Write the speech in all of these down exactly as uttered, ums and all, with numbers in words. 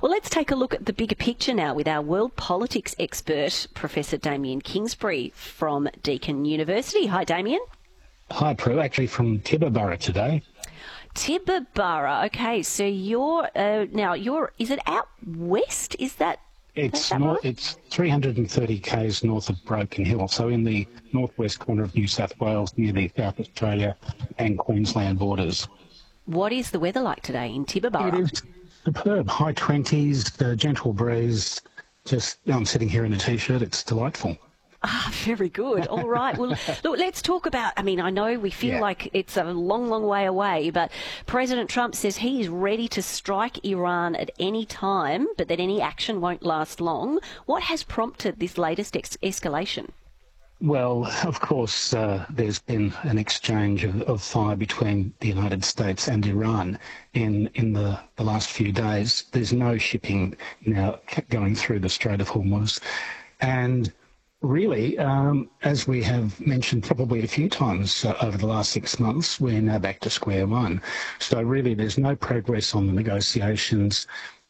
Well, let's take a look at the bigger picture now with our world politics expert, Professor Damien Kingsbury from Deakin University. Hi, Damien. Hi, Prue. Actually from Tibooburra today. Tibooburra. Okay, so you're uh, now you're. Is it out west? Is that? It's that nor- right? It's three hundred thirty k's north of Broken Hill, so in the northwest corner of New South Wales, near the South Australia and Queensland borders. What is the weather like today in Tibooburra? It is superb. High twenties, uh, gentle breeze. Just I'm sitting here in a t-shirt. It's delightful. Ah, very good. All right. Well, look, let's talk about, I mean, I know we feel Yeah. like it's a long, long way away, but President Trump says he is ready to strike Iran at any time, but that any action won't last long. What has prompted this latest ex- escalation? Well, of course, uh, there's been an exchange of, of fire between the United States and Iran in in the, the last few days. There's no shipping now going through the Strait of Hormuz. And really, um, as we have mentioned probably a few times uh, over the last six months, we're now back to square one. So really, there's no progress on the negotiations,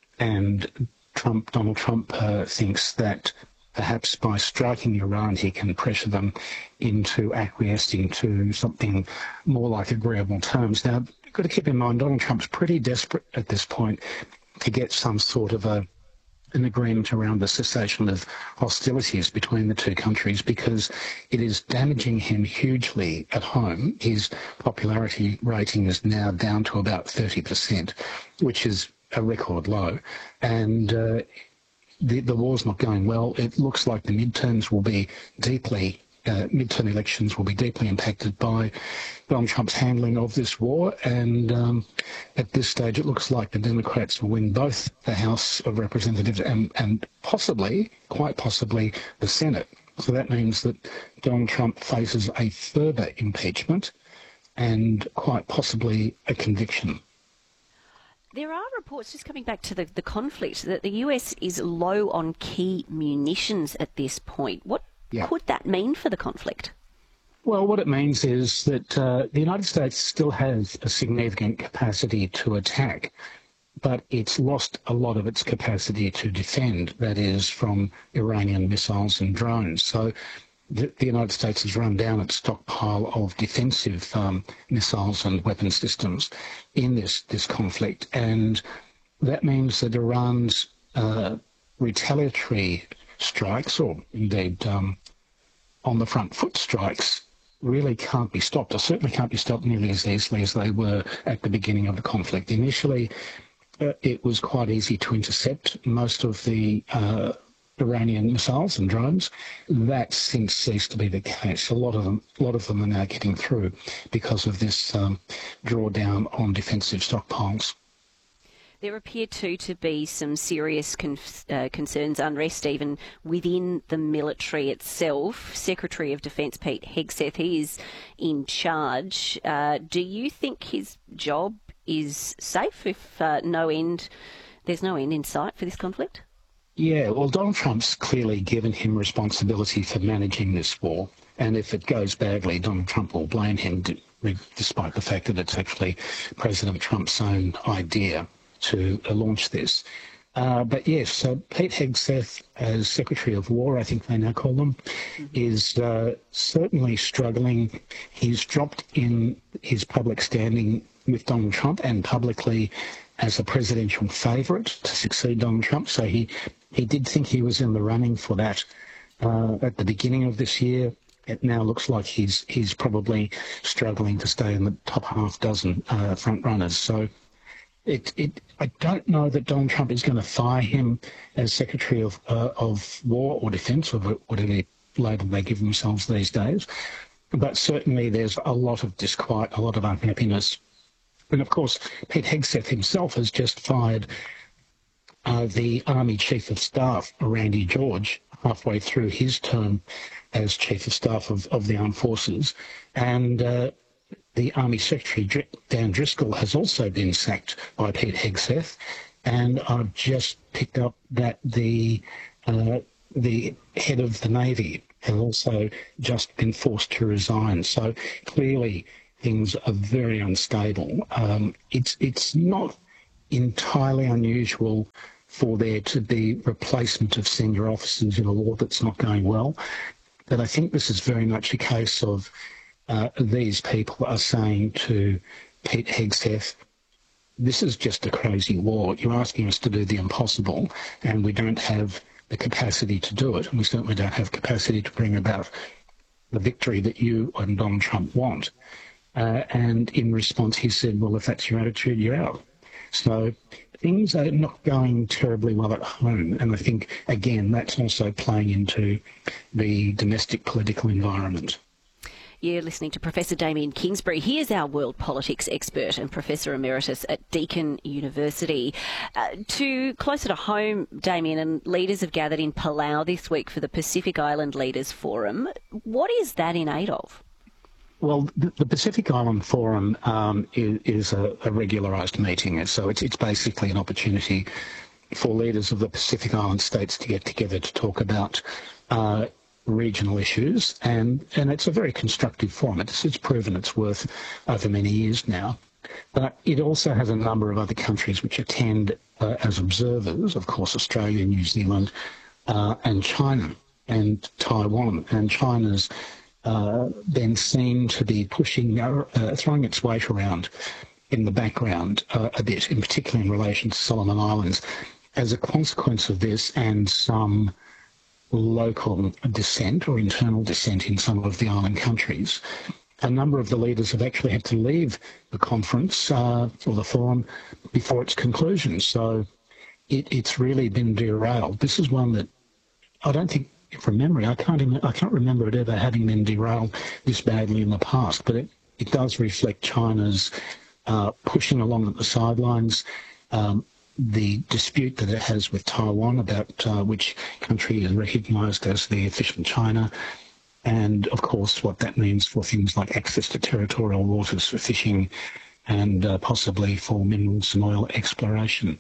and Trump, Donald Trump uh, thinks that perhaps by striking Iran, he can pressure them into acquiescing to something more like agreeable terms. Now, you've got to keep in mind, Donald Trump's pretty desperate at this point to get some sort of a an agreement around the cessation of hostilities between the two countries, because it is damaging him hugely at home. His popularity rating is now down to about thirty percent, which is a record low. And uh, the, the war's not going well. It looks like the midterms will be deeply Uh, midterm elections will be deeply impacted by Donald Trump's handling of this war, and um, at this stage it looks like the Democrats will win both the House of Representatives and, and possibly, quite possibly, the Senate. So that means that Donald Trump faces a further impeachment and quite possibly a conviction. There are reports, just coming back to the, the conflict, that the U S is low on key munitions at this point. What Yeah. could that mean for the conflict? Well, what it means is that uh, the United States still has a significant capacity to attack, but it's lost a lot of its capacity to defend, that is, from Iranian missiles and drones. So the, the United States has run down its stockpile of defensive um, missiles and weapon systems in this, this conflict, and that means that Iran's uh, retaliatory strikes, or indeed um, on the front foot strikes, really can't be stopped, or certainly can't be stopped nearly as easily as they were at the beginning of the conflict. Initially, uh, it was quite easy to intercept most of the uh, Iranian missiles and drones. That's since ceased to be the case. A lot of them, a lot of them are now getting through because of this um, drawdown on defensive stockpiles. There appear too to be some serious con- uh, concerns, unrest even within the military itself. Secretary of Defence Pete Hegseth, he is in charge. Uh, do you think his job is safe if uh, no end, there's no end in sight for this conflict? Yeah, well, Donald Trump's clearly given him responsibility for managing this war, and if it goes badly, Donald Trump will blame him, despite the fact that it's actually President Trump's own idea to uh, launch this. Uh, but yes, so Pete Hegseth, as Secretary of War, I think they now call him, mm-hmm. is uh, certainly struggling. He's dropped in his public standing with Donald Trump and publicly as a presidential favourite to succeed Donald Trump. So he, he did think he was in the running for that uh, at the beginning of this year. It now looks like he's he's probably struggling to stay in the top half dozen uh, front runners. So It, it, I don't know that Donald Trump is going to fire him as Secretary of uh, of War or Defence, or whatever label they give themselves these days. But certainly there's a lot of disquiet, a lot of unhappiness. And of course, Pete Hegseth himself has just fired uh, the Army Chief of Staff, Randy George, halfway through his term as Chief of Staff of, of the Armed Forces. And uh, the Army Secretary, Dan Driscoll, has also been sacked by Pete Hegseth, and I've just picked up that the uh, the head of the Navy has also just been forced to resign. So clearly things are very unstable. Um, it's it's not entirely unusual for there to be replacement of senior officers in a war that's not going well. But I think this is very much a case of uh, these people are saying to Pete Hegseth, this is just a crazy war. You're asking us to do the impossible, and we don't have the capacity to do it, and we certainly don't have capacity to bring about the victory that you and Donald Trump want. Uh, and in response, he said, well, if that's your attitude, you're out. So things are not going terribly well at home. And I think, again, that's also playing into the domestic political environment. You're listening to Professor Damien Kingsbury. He is our world politics expert and Professor Emeritus at Deakin University. Uh, to closer to home, Damien, and leaders have gathered in Palau this week for the Pacific Island Leaders Forum. What is that in aid of? Well, the Pacific Island Forum um, is, is a, a regularised meeting, so it's, it's basically an opportunity for leaders of the Pacific Island states to get together to talk about uh, regional issues, and, and it's a very constructive forum. It's, it's proven its worth over many years now. But it also has a number of other countries which attend uh, as observers, of course, Australia, New Zealand, uh, and China and Taiwan. And China's uh, been seen to be pushing, uh, throwing its weight around in the background uh, a bit, in particular in relation to Solomon Islands. As a consequence of this and some local dissent or internal dissent in some of the island countries, a number of the leaders have actually had to leave the conference uh, or the forum before its conclusion. So it, it's really been derailed. This is one that I don't think, from memory, I can't even, I can't remember it ever having been derailed this badly in the past. But it, it does reflect China's uh, pushing along at the sidelines. Um, the dispute that it has with Taiwan about uh, which country is recognised as the official China, and of course what that means for things like access to territorial waters for fishing and uh, possibly for minerals and oil exploration.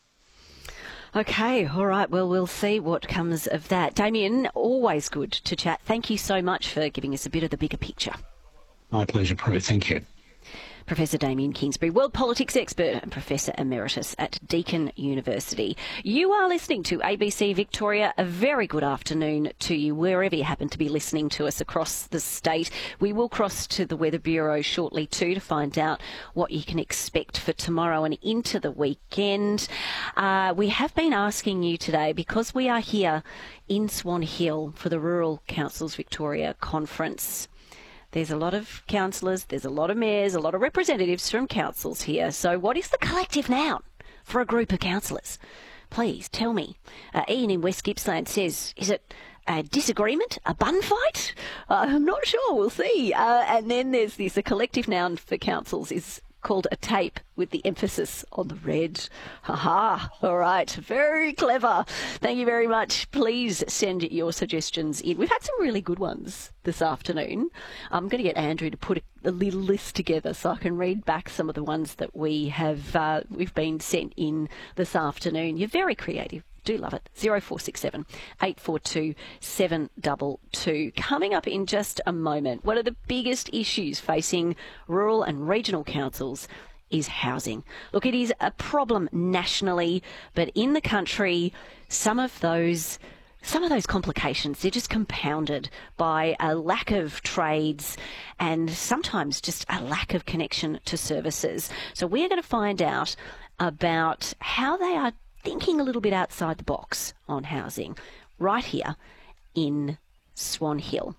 Okay, all right, well, we'll see what comes of that. Damien, always good to chat. Thank you so much for giving us a bit of the bigger picture. My pleasure, Prue. Thank you. Professor Damien Kingsbury, world politics expert and Professor Emeritus at Deakin University. You are listening to A B C Victoria. A very good afternoon to you, wherever you happen to be listening to us across the state. We will cross to the Weather Bureau shortly too to find out what you can expect for tomorrow and into the weekend. Uh, we have been asking you today, because we are here in Swan Hill for the Rural Councils Victoria Conference. There's a lot of councillors, there's a lot of mayors, a lot of representatives from councils here. So what is the collective noun for a group of councillors? Please tell me. Uh, Ian in West Gippsland says, is it a disagreement, a bun fight? Uh, I'm not sure, we'll see. Uh, and then there's this, a collective noun for councils is called a tape with the emphasis on the red. Ha-ha. All right. Very clever. Thank you very much. Please send your suggestions in. We've had some really good ones this afternoon. I'm going to get Andrew to put a, a little list together so I can read back some of the ones that we have, uh, we've been sent in this afternoon. You're very creative. Do love it. zero four six seven, eight four two, seven two two. Coming up in just a moment, one of the biggest issues facing rural and regional councils is housing. Look, it is a problem nationally, but in the country, some of those Some of those complications, they're just compounded by a lack of trades and sometimes just a lack of connection to services. So we're going to find out about how they are thinking a little bit outside the box on housing right here in Swan Hill.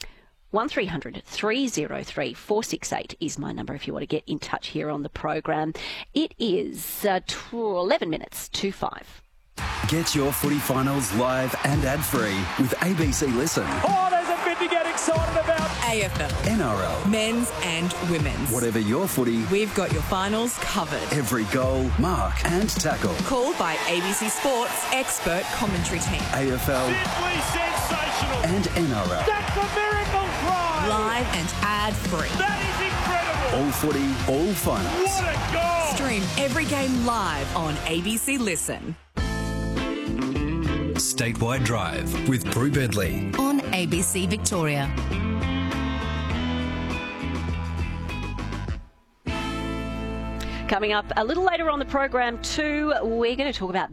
one three hundred, three oh three, four six eight is my number if you want to get in touch here on the program. It is uh, eleven minutes to five. Get your footy finals live and ad-free with A B C Listen. Oh, there's a bit to get excited about. A F L, N R L, men's and women's. Whatever your footy, we've got your finals covered. Every goal, mark and tackle. Called by A B C Sports expert commentary team. A F L. Simply sensational. And N R L. That's a miracle try. Live and ad-free. That is incredible. All footy, all finals. What a goal. Stream every game live on A B C Listen. Statewide Drive with Prue Bedley on A B C Victoria. Coming up a little later on the program too, we're going to talk about